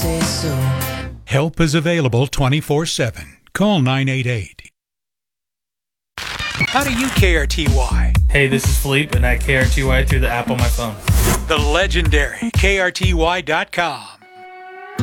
say so. Help is available 24/7. Call 988. How do you KRTY? Hey, this is Philippe, and I KRTY through the app on my phone. The legendary KRTY.com.